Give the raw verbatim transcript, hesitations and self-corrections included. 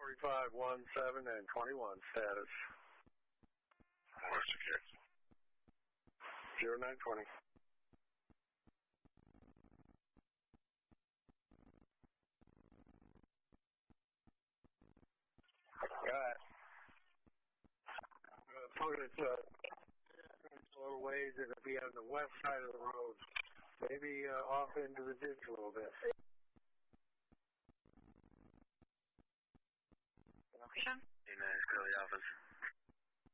forty-five, one, seven, and twenty-one status. More secure. zero nine twenty. Got it. Uh, Focus, uh, a little ways, it'll be on the west side of the road. Maybe uh, off into the ditch a little bit. Location? Hey, nice, Curly Office.